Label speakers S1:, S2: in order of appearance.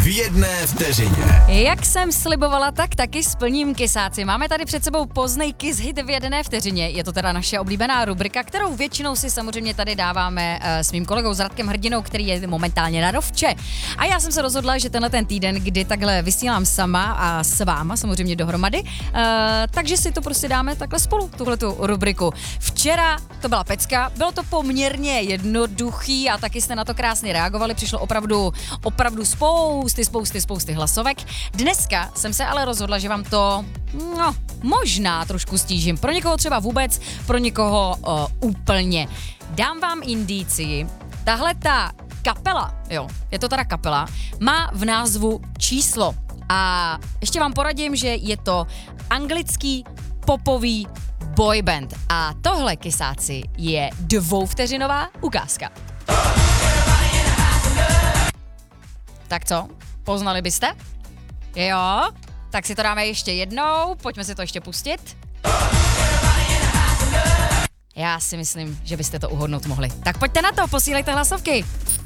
S1: v jedné vteřině.
S2: Jak jsem slibovala, tak taky splním, kysáci. Máme tady před sebou Poznej Kiss Hit v jedné vteřině. Je to teda naše oblíbená rubrika, kterou většinou si samozřejmě tady dáváme s mým kolegou s Radkem Hrdinou, který je momentálně na Rovče. A já jsem se rozhodla, že tenhle ten týden, kdy takhle vysílám sama a s váma samozřejmě dohromady, takže si to prostě dáme takhle spolu, tuhletu rubriku. Včera to byla pecka, bylo to poměrně jednoduchý a taky jste na to krásně reagovali, přišlo opravdu spousty hlasovek. Dneska jsem se ale rozhodla, že vám to možná trošku stížím. Pro někoho třeba vůbec, pro někoho úplně. Dám vám indícii. Tahle ta kapela, je to teda kapela, má v názvu číslo. A ještě vám poradím, že je to anglický popový boyband. A tohle, kysáci, je 2vteřinová ukázka. Tak co? Poznali byste? Jo? Tak si to dáme ještě jednou, pojďme si to ještě pustit. Já si myslím, že byste to uhodnout mohli. Tak pojďte na to, posílejte hlasovky.